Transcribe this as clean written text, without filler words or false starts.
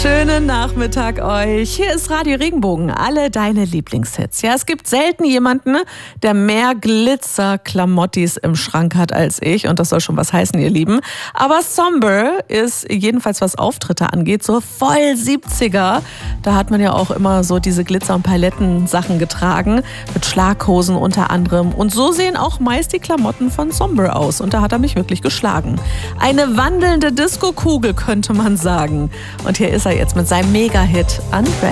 Schönen Nachmittag euch. Hier ist Radio Regenbogen, alle deine Lieblingshits. Ja, es gibt selten jemanden, der mehr Glitzer-Klamottis im Schrank hat als ich. Und das soll schon was heißen, ihr Lieben. Aber Somber ist jedenfalls, was Auftritte angeht, so voll 70er. Da hat man ja auch immer so diese Glitzer- und Palettensachen getragen. Mit Schlaghosen unter anderem. Und so sehen auch meist die Klamotten von Somber aus. Und da hat er mich wirklich geschlagen. Eine wandelnde Disco-Kugel, könnte man sagen. Und hier ist er jetzt mit seinem Mega-Hit Unready.